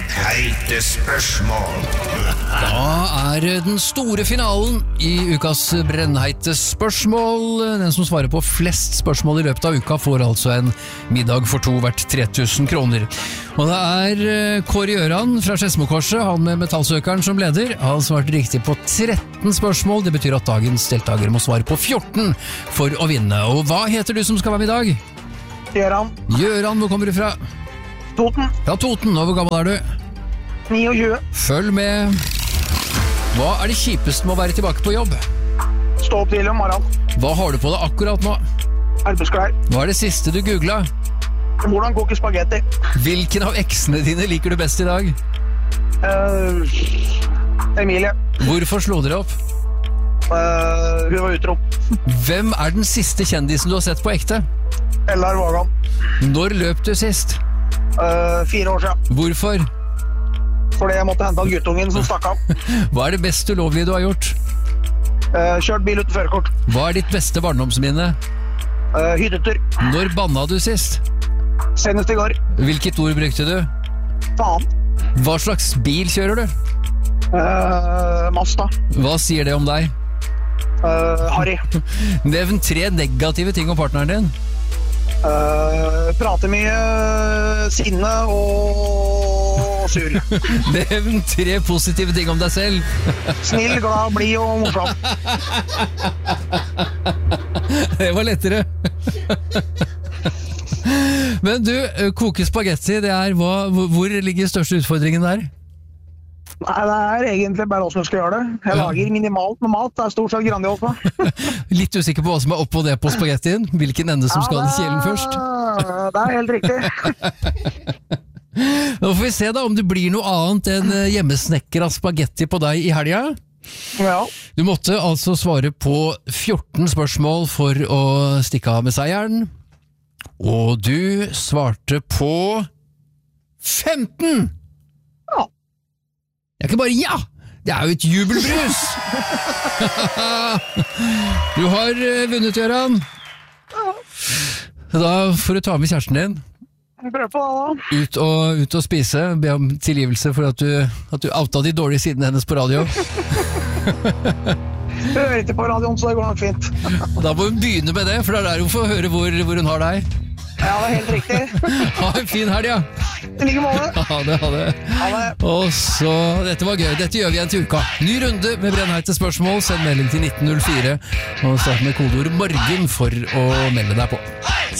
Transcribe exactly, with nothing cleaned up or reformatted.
Brennheite spørsmål. Da er den store finalen i ukas brennheite spørsmål. Den som svarer på flest spørsmål i løpet av uka får altså en middag for to verdt tre tusen kroner. Og det er Kåre Gjøran fra Skedsmokorset, han med metallsøkeren som leder. Han svarte riktig på tretten spørsmål. Det betyr at dagens deltaker må svare på fjorten for å vinne. Og hva heter du som skal være med i dag? Gjøran. Gjøran, hvor kommer du fra? Toten. Fra Toten, og hvor gammel er du? tjueni. Følg med. Hva er det kjipeste med å være tilbake på jobb? Stå opp tidlig om morgenen. Hva har du på deg akkurat nå? Arbeidsklær. Hva er det siste du googlet? Hvordan koke spagetti? Hvilken av eksene dine liker du best i dag? Uh, Emilie. Hvorfor slo dere opp? Uh, hun var utro. Hvem er den siste kjendisen du har sett på ekte? Ellar Vagan. Når løp du sist? Uh, fire år siden. Hvorfor? Fordi jeg måtte hente av guttungen som stakk av. Hva er det best ulovlige du har gjort? Uh, kjørt bil uten førerkort. Hva er ditt beste barndomsminne? Uh, hyttetur. Når banna du sist? Senest i går. Hvilket ord brukte du? Faen. Hva slags bil kjører du? Uh, Mazda. Hva sier det om deg? Uh, Harry. Nevn tre negative ting om partneren din. Uh, prater mye, sinne og sur. Nevn tre positive ting om deg selv. Snill, glad, blid og morsom. Det var lettere. Men du, koke spagetti, det er hva, hvor ligger største utfordringen der? Nei, det er egentlig bare hvordan du skal gjøre det. Jeg lager minimalt med mat, det er stort sett Grandiosa. Litt usikker på hva som er opp og ned på spagettien. Hvilken ende som skal i kjelen først? Det er helt riktig. Nå får vi se da om det blir noe annet enn hjemmesnekkere spagetti på deg i helga. Ja. Du måtte altså svare på fjorten spørsmål for å stikke av med seieren. Og du svarte på femten! Ja. Det er ikke bare ja, det er jo et jubelbrus! Du har vunnet, Gjøran. Da får du ta med kjæresten din. Prøv på det da. Ut og, ut og spise, be om tilgivelse for at du, at du outa de dårlige sidene hennes på radio. Jeg hører ikke på radioen, så det går nok fint. Da må hun begynne med det, for det er der hun får høre hvor, hvor hun har deg. Ja, det er helt riktig. Ha en fin helg, ja. I like måte. Ha det, ha det. Ha det. Og så, dette var gøy, dette gjør vi igjen til uka. Ny runde med brennheite spørsmål, send melding til nitten null fire, og start med kodeord morgen for å melde deg på.